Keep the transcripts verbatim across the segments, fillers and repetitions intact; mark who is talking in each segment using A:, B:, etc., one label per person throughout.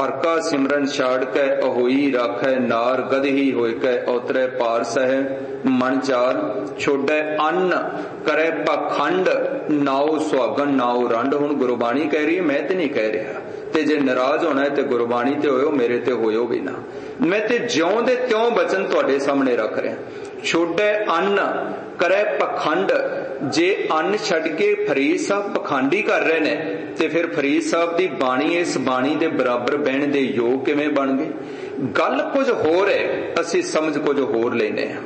A: हर का सिमरन छाड़ कै अहोई राखै नार गदही होय कै औतरै पार सह मन चार छोड़ै अन्न करे पाखंड नाओ सुहागन नाओ रंड। हुण गुरबाणी कह रही है, मैं ते नहीं कह रहा। ते जे नाराज होना है ते गुरबाणी ते होयो, मेरे ते होयो भी ना। मैं ते ज्यों दे त्यों बचन तुहाडे सामने रख रहा। छोड़ै अन्न करे पखंड, जे अन्न छड़ के फरीद साहब पखंडी कर रहे ने ते फिर फरीद साहब दी बाणी इस बाणी दे बराबर बहन दे योग किवें बन गए। गल कुछ होर है, असीं समझ कुछ होर लैने आ।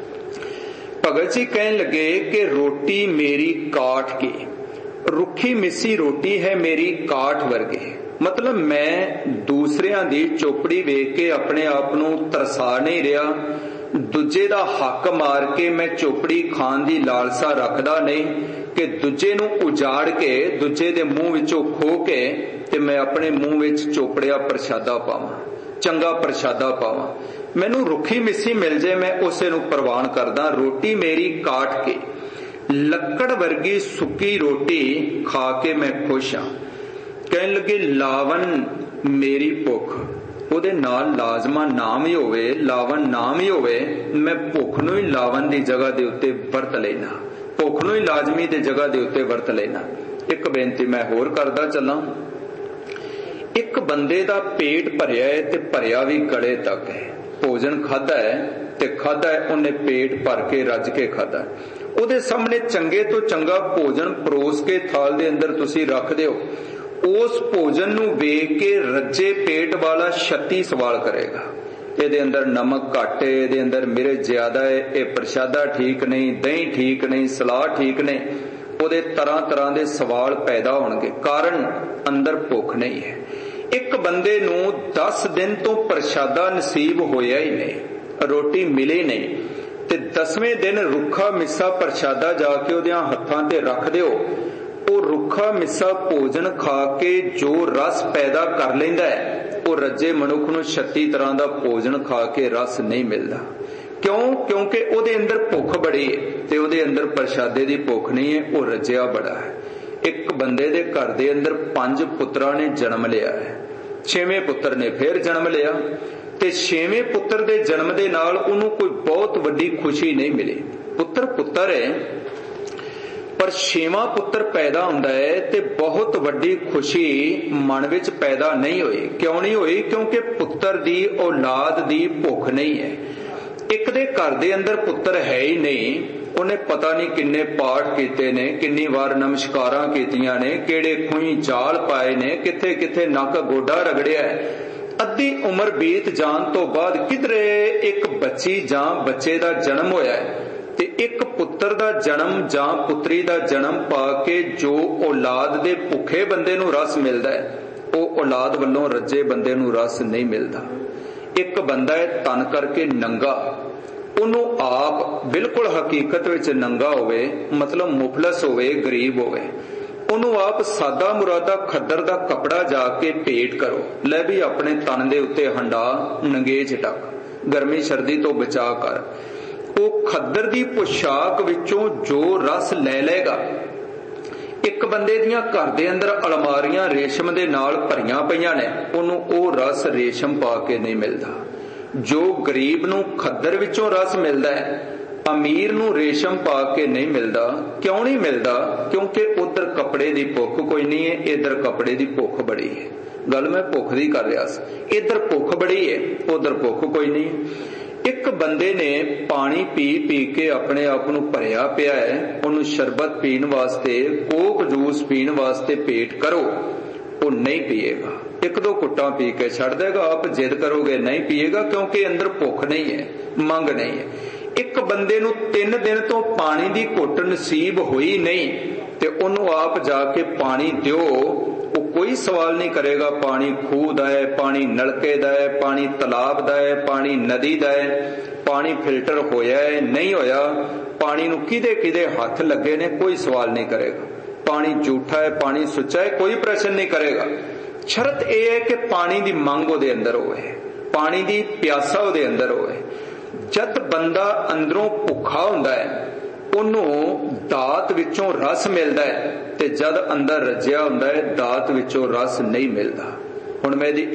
A: भगत जी कहन लगे कि रोटी मेरी काठ की, रुखी मिसी रोटी है मेरी काठ वर्गी। मतलब मैं दूसरियां दी चोपड़ी वेख के अपने आप नूं तरसा नहीं रहा, दूजे दा हक मार के मैं चोपड़ी खान दी लालसा रखदा नहीं कि दूजे नूं उजाड़ के दूजे दे मुंह विचों खो के ते मैं अपने मुंह विच चोपड़िया प्रशादा पावां, चंगा प्रशादा पावां। मैनू रुखी मिसी मिल जाए मैं उसे नूं प्रवान करदा। रोटी मेरी काठ के, लक्कड़ वर्गी सुकी रोटी खा के मैं खुश हाँ। कहन लगे लावन मेरी भुख, ਉਹਦੇ ਨਾਲ ਲਾਜ਼ਮਾ ਨਾਮ ਹੀ ਹੋਵੇ, ਲਾਵਨ ਨਾਮ ਹੀ ਹੋਵੇ, ਮੈਂ ਭੁੱਖ ਨੂੰ ਹੀ ਲਾਵਨ ਦੀ ਜਗ੍ਹਾ ਦੇ ਉੱਤੇ ਵਰਤ ਲੈਣਾ, ਭੁੱਖ ਨੂੰ ਹੀ ਲਾਜ਼ਮੀ ਦੀ ਜਗ੍ਹਾ ਦੇ ਉੱਤੇ ਵਰਤ ਲੈਣਾ। ਇੱਕ ਬੇਨਤੀ ਮੈਂ ਹੋਰ ਕਰਦਾ ਚੱਲਾਂ। ਇੱਕ ਬੰਦੇ ਦਾ ਪੇਟ ਭਰਿਆ ਹੈ ਤੇ ਭਰਿਆ ਵੀ ਗਲੇ ਤੱਕ ਹੈ, ਭੋਜਨ ਖਾਦਾ ਹੈ ਤੇ ਖਾਦਾ ਹੈ ਉਹਨੇ ਪੇਟ ਭਰ ਕੇ ਰੱਜ ਕੇ ਖਾਦਾ। ਉਹਦੇ ਸਾਹਮਣੇ ਚੰਗੇ ਤੋਂ ਚੰਗਾ ਭੋਜਨ ਪਰੋਸ ਕੇ ਥਾਲ ਦੇ ਅੰਦਰ ਤੁਸੀਂ ਰੱਖ ਦਿਓ, उस भोजन नूं वेख के रज्जे पेट वाला छत्ती सवाल करेगा। ਇਹਦੇ अंदर नमक घट है, ਇਹਦੇ अंदर मिर्च ज्यादा है, ये प्रशादा ठीक नहीं, दही ठीक नहीं, सलाद ठीक नहीं, ਉਹਦੇ तरह तरह के सवाल पैदा होणगे। कारण अंदर भुख नहीं है। एक बंदे नूं दस दिन तो प्रशादा नसीब होया ही नहीं, रोटी मिली नहीं, ते दसवें दिन रुखा मिस्सा प्रशादा जाके ਉਹਦੇ हत्थां ते रख दिओ। ਉਹ ਰੁੱਖਾ ਮਿੱਸਾ ਭੋਜਨ ਖਾ ਕੇ ਜੋ ਰਸ ਪੈਦਾ ਕਰ ਲੈਂਦਾ ਹੈ, ਉਹ ਰੱਜੇ ਮਨੁੱਖ ਨੂੰ ਛੱਤੀ ਤਰ੍ਹਾਂ ਦਾ ਭੋਜਨ ਖਾ ਕੇ ਰਸ ਨਹੀਂ ਮਿਲਦਾ। ਕਿਉਂ? ਕਿਉਂਕਿ ਉਹਦੇ ਅੰਦਰ ਭੁੱਖ ਬੜੀ ਹੈ ਤੇ ਉਹਦੇ ਅੰਦਰ ਪ੍ਰਸ਼ਾਦੇ ਦੀ ਭੁੱਖ ਨਹੀਂ ਹੈ, ਉਹ ਰੱਜਿਆ ਬੜਾ ਹੈ। ਇੱਕ ਬੰਦੇ ਦੇ ਘਰ ਦੇ ਅੰਦਰ ਪੰਜ ਪੁੱਤਰਾਂ ਨੇ ਜਨਮ ਲਿਆ ਹੈ, ਛੇਵੇਂ ਪੁੱਤਰ ਨੇ ਫਿਰ ਜਨਮ ਲਿਆ ਤੇ ਛੇਵੇਂ ਪੁੱਤਰ ਦੇ ਜਨਮ ਦੇ ਨਾਲ ਉਹਨੂੰ ਕੋਈ ਬਹੁਤ ਵੱਡੀ ਖੁਸ਼ੀ ਨਹੀਂ ਮਿਲੀ। ਪੁੱਤਰ ਪੁੱਤਰ ਹੈ, पर छेवां पुत्र पैदा हुंदा है ते बहुत वड्डी खुशी मन विच पैदा नहीं होई। क्यों नहीं होई? क्योंकि पुत्र दी औलाद दी भुख नहीं है। एक दे घर दे अंदर पुत्र है ही नहीं, उन्हें पता नहीं किन्ने पाठ कीते ने, किन्नी वार नमस्कारां कीतियां ने, केड़े खूही जाल पाए ने, किथे किथे नक गोडा रगड़िया है। अद्धी उम्र बीत जान तो बाद किधरे एक बच्ची जां बच्चे दा जन्म होया है ते एक पुत्र दा जन्म जां पुत्री दा जन्म पा के जो औलाद दे भुखे बंदे नूं रस मिलदा है, ਉਹ औलाद वल्लों रज्जे बंदे नूं रस नहीं मिलदा। एक बंदा है तन करके नंगा, ਉਹਨੂੰ आप बिल्कुल हकीकत विच नंगा होवे, मतलब मुफलस होवे, गरीब होवे, ਉਹਨੂੰ आप सादा मुरादा खद्दर दा कपड़ा जाके भेट करो, ले भी अपने तन दे उत्ते हंडा नंगेज ढक, गर्मी सर्दी तो बचा कर। ਉਹ खद्दर दी पोशाक विचों जो रस ले लेगा। एक बंदे दियां घर दे अंदर अलमारियां रेशम दे नाल भरियां पईयां ने, ਉਹਨੂੰ ਉਹ रस रेशम पा के नहीं मिलदा। जो गरीब नूं खद्दर विचों रस मिलदा है, अमीर नूं रेशम पा के नहीं मिलदा। क्यों नहीं मिलदा? क्योंकि उधर कपड़े दी भुख कोई नहीं है, इधर कपड़े दी भुख बड़ी है। गल मैं भुख दी कर रहा सी, इधर भुख बड़ी है, उधर भुख कोई नहीं है। एक बंदे ने पानी पी पी के अपने आप नूं भरिया पिया है, उन्होंने शरबत पीण वास्ते, कोक जूस पीण वास्ते पेट करो, वो नहीं पिएगा। एक दो कुट्टा पी के छड़ देगा। आप जिद करोगे नहीं पिएगा, क्योंकि अंदर भुख नहीं है, मंग नहीं है। एक बंदे नूं तीन दिन तो पानी दी घुट नसीब हुई नहीं ते उन्होंने आप जाके पानी दिओ, वो कोई सवाल नहीं करेगा पानी खूह दा है, पानी नलके दा है, पानी तलाब दा है, पानी नदी दा है, पानी फिल्टर होया है नहीं होया, पानी नूं किदे किदे हथ लगे ने, कोई सवाल नहीं करेगा। पानी झूठा है, पानी सुच्चा है, कोई प्रश्न नहीं करेगा। शर्त यह है कि पानी दी मंग उहदे अंदर होवे, पानी दी प्यासा उहदे अंदर होवे। जद बंदा अंदरों भुखा हुंदा है, ਉਹਨੂੰ दात विचों रस मिलता है, ते जद अंदर रजिया हुंदा है दात विचों रस नहीं मिलता। हुण मैं